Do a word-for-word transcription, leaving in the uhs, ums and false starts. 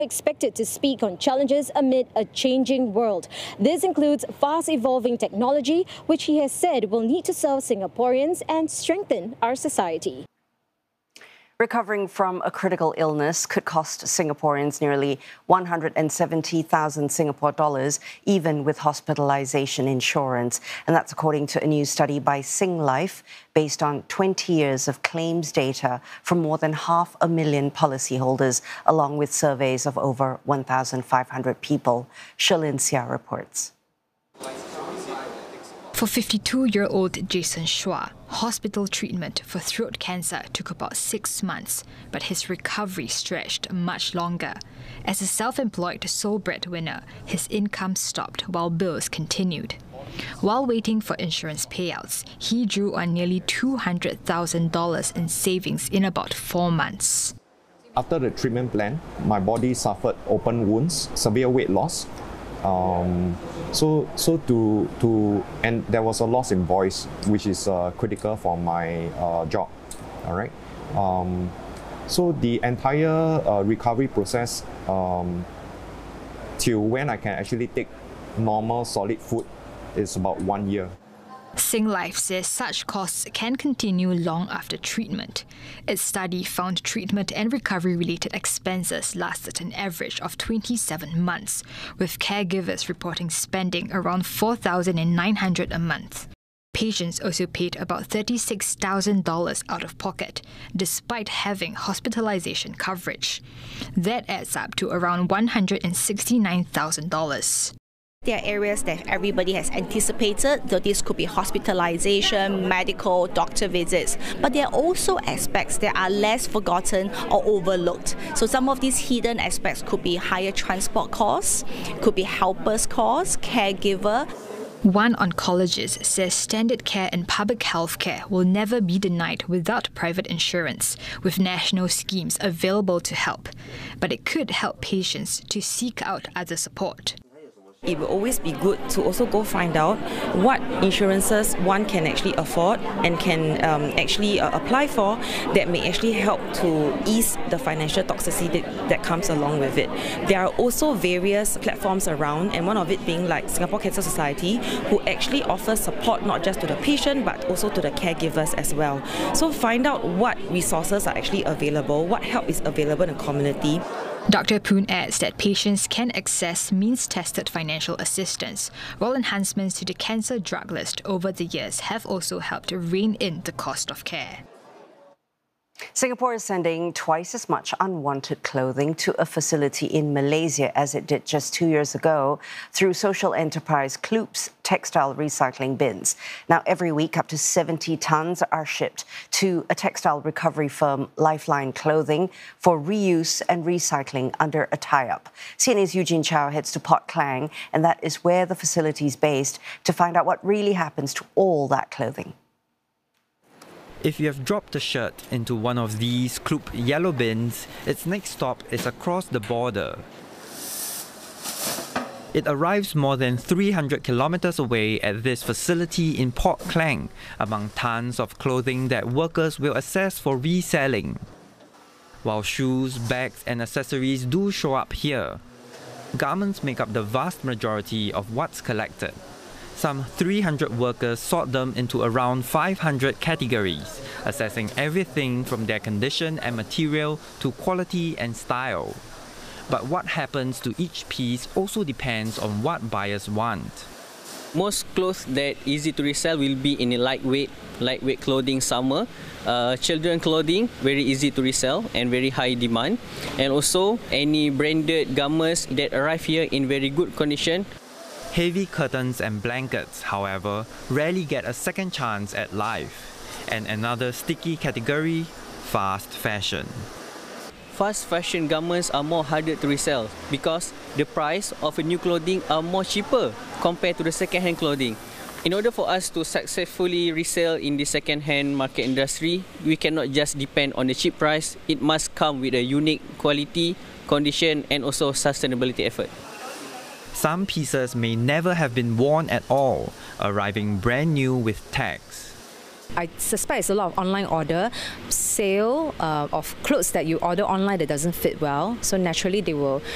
Expected to speak on challenges amid a changing world. This includes fast-evolving technology, which he has said will need to serve Singaporeans and strengthen our society. Recovering from a critical illness could cost Singaporeans nearly one hundred seventy thousand Singapore dollars, even with hospitalization insurance. And that's according to a new study by Singlife, based on twenty years of claims data from more than half a million policyholders, along with surveys of over one thousand five hundred people. Shalin Sia reports. For fifty-two-year-old Jason Shua, hospital treatment for throat cancer took about six months, but his recovery stretched much longer. As a self-employed sole breadwinner, his income stopped while bills continued. While waiting for insurance payouts, he drew on nearly two hundred thousand dollars in savings in about four months. After the treatment plan, my body suffered open wounds, severe weight loss. Um, so, so to to and there was a loss in voice, which is uh, critical for my uh, job. All right. Um, so the entire uh, recovery process um, till when I can actually take normal solid food is about one year. Singlife says such costs can continue long after treatment. Its study found treatment and recovery-related expenses lasted an average of twenty-seven months, with caregivers reporting spending around four thousand nine hundred dollars a month. Patients also paid about thirty-six thousand dollars out of pocket, despite having hospitalization coverage. That adds up to around one hundred sixty-nine thousand dollars. There are areas that everybody has anticipated, though this could be hospitalization, medical, doctor visits. But there are also aspects that are less forgotten or overlooked. So some of these hidden aspects could be higher transport costs, could be helpers costs, caregiver. One oncologist says standard care in public health care will never be denied without private insurance, with national schemes available to help. But it could help patients to seek out other support. It will always be good to also go find out what insurances one can actually afford and can um, actually uh, apply for that may actually help to ease the financial toxicity that, that comes along with it. There are also various platforms around, and one of it being like Singapore Cancer Society, who actually offers support not just to the patient but also to the caregivers as well. So find out what resources are actually available, what help is available in the community. Doctor Poon adds that patients can access means-tested financial assistance, while enhancements to the cancer drug list over the years have also helped rein in the cost of care. Singapore is sending twice as much unwanted clothing to a facility in Malaysia as it did just two years ago through social enterprise Kloop's textile recycling bins. Now, every week, up to seventy tonnes are shipped to a textile recovery firm, Lifeline Clothing, for reuse and recycling under a tie-up. C N A's Eugene Chow heads to Port Klang, and that is where the facility is based, to find out what really happens to all that clothing. If you have dropped a shirt into one of these Kloop yellow bins, its next stop is across the border. It arrives more than three hundred kilometers away at this facility in Port Klang, among tons of clothing that workers will assess for reselling. While shoes, bags and accessories do show up here, garments make up the vast majority of what's collected. Some three hundred workers sort them into around five hundred categories, assessing everything from their condition and material to quality and style. But what happens to each piece also depends on what buyers want. Most clothes that easy to resell will be in a lightweight, lightweight clothing summer. Uh, children clothing, very easy to resell and very high demand. And also any branded garments that arrive here in very good condition. Heavy curtains and blankets, however, rarely get a second chance at life. And another sticky category, fast fashion. Fast fashion garments are more harder to resell because the price of a new clothing are more cheaper compared to the second-hand clothing. In order for us to successfully resell in the second-hand market industry, we cannot just depend on the cheap price. It must come with a unique quality, condition and also sustainability effort. Some pieces may never have been worn at all, arriving brand new with tags. I suspect it's a lot of online order, sale uh, of clothes that you order online that doesn't fit well. So naturally they will